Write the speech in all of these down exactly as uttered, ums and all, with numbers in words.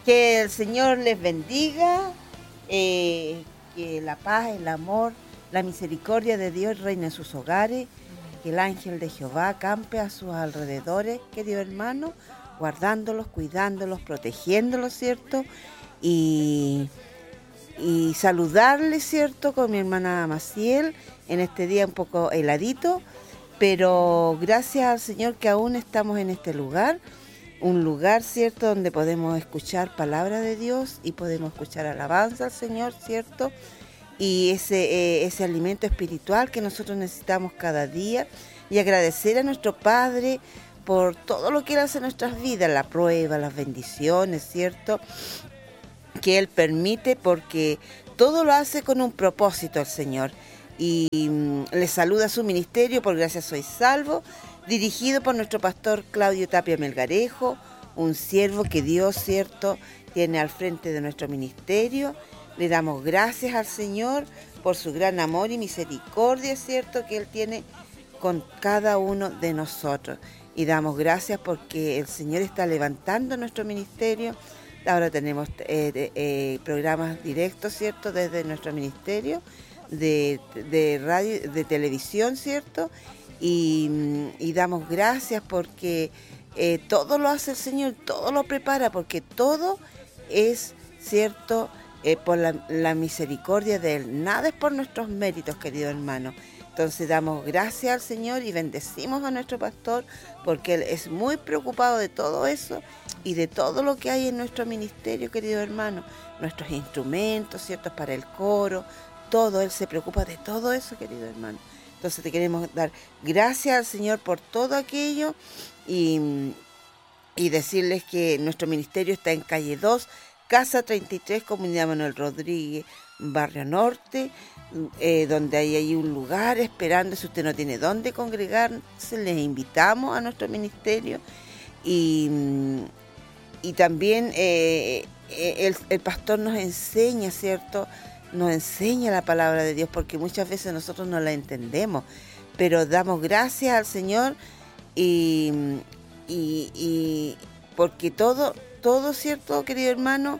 Que el Señor les bendiga, eh, que la paz, el amor, la misericordia de Dios reine en sus hogares, que el ángel de Jehová campe a sus alrededores, querido hermano, guardándolos, cuidándolos, protegiéndolos, ¿cierto? Y, y saludarles, ¿cierto? Con mi hermana Maciel, en este día un poco heladito, pero gracias al Señor que aún estamos en este lugar, un lugar, ¿cierto?, donde podemos escuchar palabra de Dios y podemos escuchar alabanza al Señor, ¿cierto? Y ese, eh, ese alimento espiritual que nosotros necesitamos cada día, y agradecer a nuestro Padre por todo lo que Él hace en nuestras vidas, la prueba, las bendiciones, ¿cierto?, que Él permite, porque todo lo hace con un propósito el Señor. Y mm, le saluda su ministerio por Gracia Soy Salvo, dirigido por nuestro pastor Claudio Tapia Melgarejo, un siervo que Dios, ¿cierto?, tiene al frente de nuestro ministerio. Le damos gracias al Señor por su gran amor y misericordia, ¿cierto?, que Él tiene con cada uno de nosotros. Y damos gracias porque el Señor está levantando nuestro ministerio. Ahora tenemos eh, eh, programas directos, ¿cierto?, desde nuestro ministerio de, de radio, de televisión, ¿cierto?, y, y damos gracias porque eh, todo lo hace el Señor, todo lo prepara, porque todo es, ¿cierto?, eh, por la, la misericordia de Él. Nada es por nuestros méritos, querido hermano. Entonces damos gracias al Señor y bendecimos a nuestro pastor, porque Él es muy preocupado de todo eso y de todo lo que hay en nuestro ministerio, querido hermano. Nuestros instrumentos, ¿cierto?, para el coro, todo, Él se preocupa de todo eso, querido hermano. Entonces te queremos dar gracias al Señor por todo aquello y, y decirles que nuestro ministerio está en calle dos, Casa treinta y tres, Comunidad Manuel Rodríguez, Barrio Norte, eh, donde hay ahí un lugar esperando. Si usted no tiene dónde congregarse, les invitamos a nuestro ministerio. Y, y también eh, el, el pastor nos enseña, ¿cierto?, nos enseña la palabra de Dios, porque muchas veces nosotros no la entendemos, pero damos gracias al Señor y, y, y porque todo, todo, ¿cierto?, querido hermano,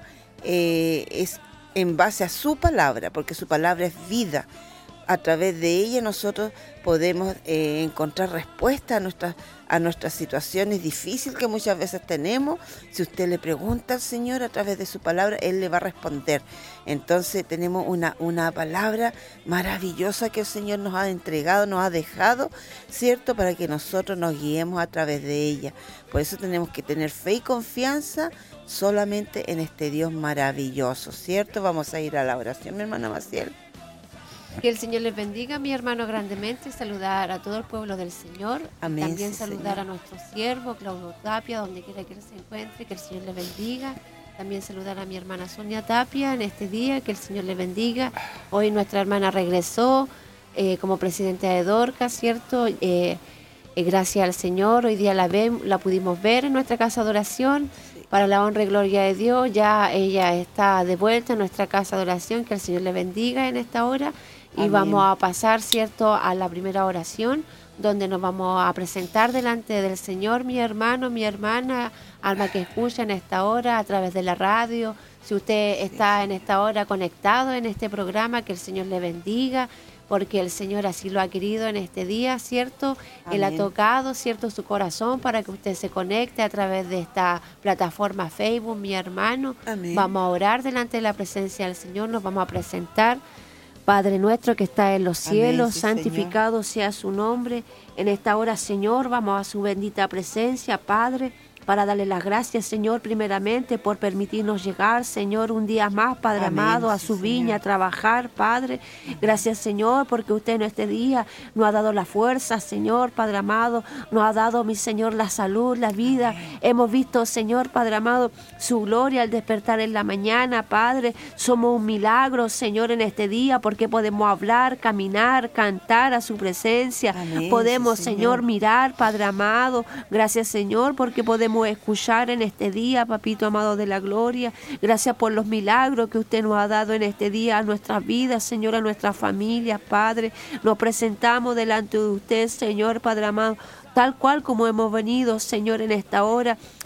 eh, es en base a su palabra, porque su palabra es vida. A través de ella nosotros podemos eh, encontrar respuesta a nuestras, a nuestras situaciones difíciles que muchas veces tenemos. Si usted le pregunta al Señor a través de su palabra, Él le va a responder. Entonces tenemos una, una palabra maravillosa que el Señor nos ha entregado, nos ha dejado, ¿cierto?, para que nosotros nos guiemos a través de ella. Por eso tenemos que tener fe y confianza solamente en este Dios maravilloso, ¿cierto? Vamos a ir a la oración, mi hermana Maciel. Que el Señor les bendiga, mi hermano, grandemente. Saludar a todo el pueblo del Señor. Amén. También Sí, saludar Señor. a nuestro siervo, Claudio Tapia, donde quiera que él se encuentre. Que el Señor le bendiga. También saludar a mi hermana Sonia Tapia en este día. Que el Señor le bendiga. Hoy nuestra hermana regresó eh, como presidenta de Dorcas, ¿cierto? Eh, eh, gracias al Señor. Hoy día la, ve, la pudimos ver en nuestra casa de oración. Sí. Para la honra y gloria de Dios. Ya ella está de vuelta en nuestra casa de oración. Que el Señor le bendiga en esta hora. Y Amén. Vamos a pasar, ¿cierto?, a la primera oración, donde nos vamos a presentar delante del Señor, mi hermano, mi hermana, alma que escucha en esta hora a través de la radio. Si usted está en esta hora conectado en este programa, que el Señor le bendiga, porque el Señor así lo ha querido en este día, ¿cierto? Amén. Él ha tocado, ¿cierto?, su corazón para que usted se conecte a través de esta plataforma Facebook, mi hermano. Amén. Vamos a orar delante de la presencia del Señor, nos vamos a presentar. Padre nuestro que está en los cielos, Amén, sí, santificado Señor. Sea su nombre. En esta hora, Señor, vamos a su bendita presencia, Padre, para darle las gracias, Señor, primeramente por permitirnos llegar, Señor, un día más, Padre Amén, amado, a su sí, viña, Señor. A trabajar, Padre. Gracias, Señor, porque usted en este día nos ha dado la fuerza, Señor, Padre amado, nos ha dado, mi Señor, la salud, la vida. Amén. Hemos visto, Señor, Padre amado, su gloria al despertar en la mañana, Padre. Somos un milagro, Señor, en este día, porque podemos hablar, caminar, cantar a su presencia. Amén, podemos, sí, Señor. Señor, mirar, Padre amado. Gracias, Señor, porque podemos escuchar en este día, papito amado de la gloria. Gracias por los milagros que usted nos ha dado en este día a nuestras vidas, Señor, a nuestras familias, Padre. Nos presentamos delante de usted, Señor, Padre amado, tal cual como hemos venido, Señor, en esta hora,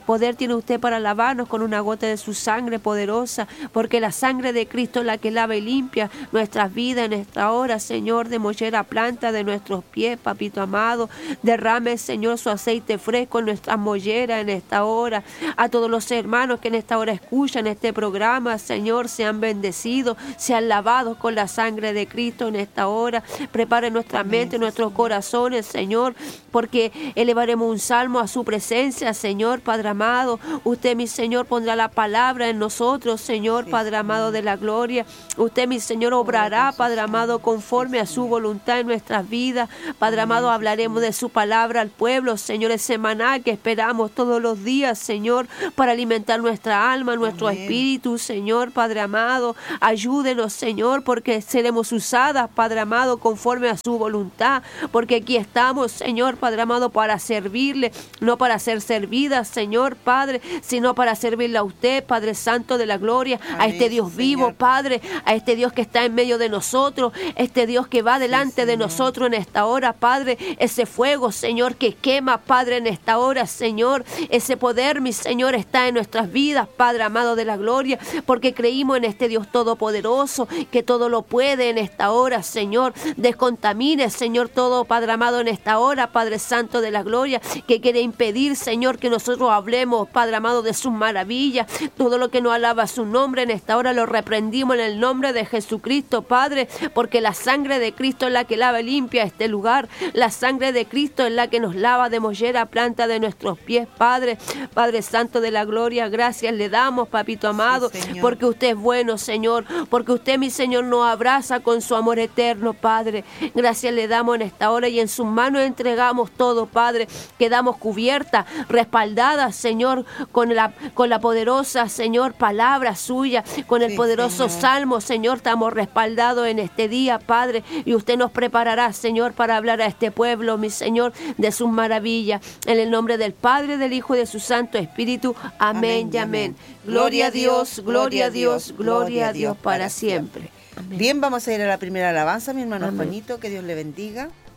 Poder tiene usted para lavarnos con una gota de su sangre poderosa, porque la sangre de Cristo es la que lava y limpia nuestras vidas en esta hora, Señor, de mollera planta de nuestros pies, papito amado. Derrame, Señor, su aceite fresco en nuestras molleras en esta hora. A todos los hermanos que en esta hora escuchan este programa, Señor, sean bendecidos, sean lavados con la sangre de Cristo en esta hora. Prepare nuestra mente, nuestros corazones, Señor, porque elevaremos un salmo a su presencia, Señor, Padre amado. Usted, mi Señor, pondrá la palabra en nosotros, Señor, Padre amado de la gloria. Usted, mi Señor, obrará, Padre amado, conforme a su voluntad en nuestras vidas. Padre amado, hablaremos de su palabra al pueblo, Señor, el semanal que esperamos todos los días, Señor, para alimentar nuestra alma, nuestro Amén. Espíritu, Señor, Padre amado. Ayúdenos, Señor, porque seremos usadas, Padre amado, conforme a su voluntad, porque aquí estamos, Señor, Padre amado, para servirle, no para ser servidas, Señor, Padre, sino para servirle a usted, Padre Santo de la gloria, Amén, a este Dios vivo, Señor. Padre, a este Dios que está en medio de nosotros, este Dios que va delante sí, de nosotros en esta hora, Padre, ese fuego, Señor, que quema, Padre, en esta hora, Señor, ese poder, mi Señor, está en nuestras vidas, Padre amado de la gloria, porque creímos en este Dios todopoderoso, que todo lo puede en esta hora, Señor. Descontamine, Señor, todo, Padre amado, en esta hora, Padre Santo de la gloria, que quiere impedir, Señor, que nosotros hablemos, Padre amado, de sus maravillas. Todo lo que no alaba su nombre en esta hora lo reprendimos en el nombre de Jesucristo, Padre, porque la sangre de Cristo es la que lava y limpia este lugar. La sangre de Cristo es la que nos lava de mollera planta de nuestros pies, Padre. Padre Santo de la gloria, gracias le damos, papito amado, sí, porque usted es bueno, Señor, porque usted, mi Señor, nos abraza con su amor eterno, Padre. Gracias le damos en esta hora y en sus manos entregamos todo, Padre. Quedamos cubiertas, respaldadas, Señor, con la, con la poderosa, Señor, palabra suya, con el sí, poderoso Señor. Salmo, Señor, estamos respaldados en este día, Padre, y usted nos preparará, Señor, para hablar a este pueblo, mi Señor, de sus maravillas. En el nombre del Padre, del Hijo y de su Santo Espíritu. Amén, amén y amén. Gloria a Dios, gloria a Dios, gloria a Dios para siempre. Amén. Bien, vamos a ir a la primera alabanza, mi hermano Amén. Juanito, que Dios le bendiga.